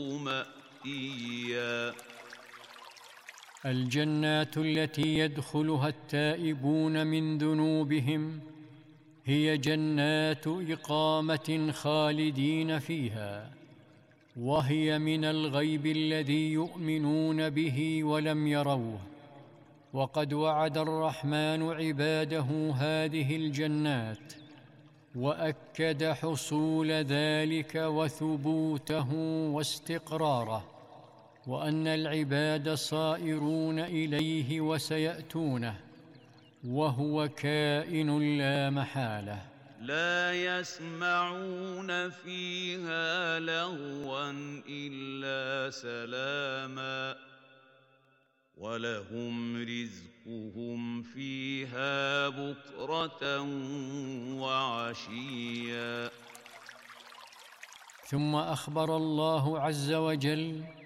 مأتيا. الجنات التي يدخلها التائبون من ذنوبهم هي جنات إقامة خالدين فيها، وهي من الغيب الذي يؤمنون به ولم يروه. وقد وعد الرحمن عباده هذه الجنات، وأكد حصول ذلك وثبوته واستقراره، وأن العباد صائرون إليه وسيأتونه، وهو كائن لا محالة. لا يسمعون فيها لغوا إلا سلاما، ولهم رزقهم فيها بكرة وعشيا. ثم أخبر الله عز وجل